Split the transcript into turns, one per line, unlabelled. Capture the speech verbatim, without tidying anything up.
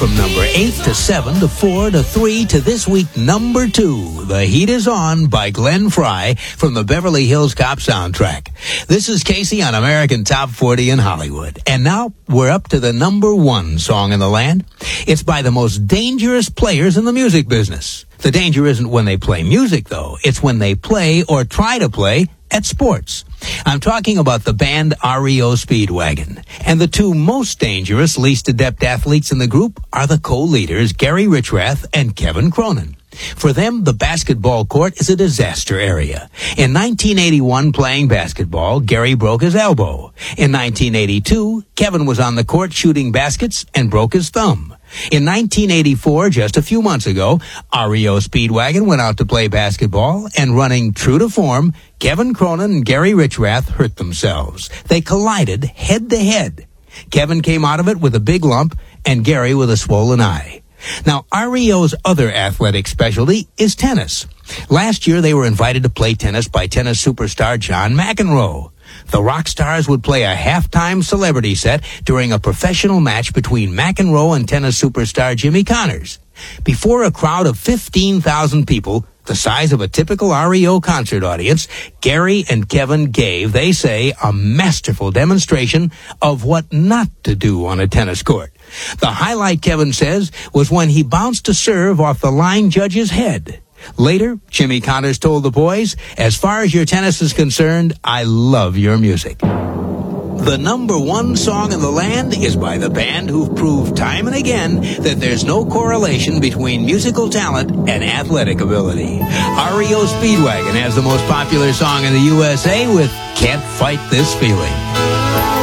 from number eight to seven to four to three to this week number two. The Heat is On by Glenn Frey from the Beverly Hills Cop soundtrack. This is Casey on American Top forty in Hollywood. And now we're up to the number one song in the land. It's by the most dangerous players in the music business. The danger isn't when they play music, though. It's when they play or try to play at sports. I'm talking about the band R E O Speedwagon. And the two most dangerous, least adept athletes in the group are the co-leaders, Gary Richrath and Kevin Cronin. For them, the basketball court is a disaster area. In nineteen eighty-one, playing basketball, Gary broke his elbow. In nineteen eighty-two, Kevin was on the court shooting baskets and broke his thumb. In nineteen eighty-four, just a few months ago, R E O Speedwagon went out to play basketball, and running true to form, Kevin Cronin and Gary Richrath hurt themselves. They collided head-to-head. Kevin came out of it with a big lump, and Gary with a swollen eye. Now, R E O's other athletic specialty is tennis. Last year, they were invited to play tennis by tennis superstar John McEnroe. The rock stars would play a halftime celebrity set during a professional match between McEnroe and tennis superstar Jimmy Connors. Before a crowd of fifteen thousand people, the size of a typical R E O concert audience, Gary and Kevin gave, they say, a masterful demonstration of what not to do on a tennis court. The highlight, Kevin says, was when he bounced a serve off the line judge's head. Later, Jimmy Connors told the boys, "As far as your tennis is concerned, I love your music." The number one song in the land is by the band who've proved time and again that there's no correlation between musical talent and athletic ability. R E O Speedwagon has the most popular song in the U S A with "Can't Fight This Feeling."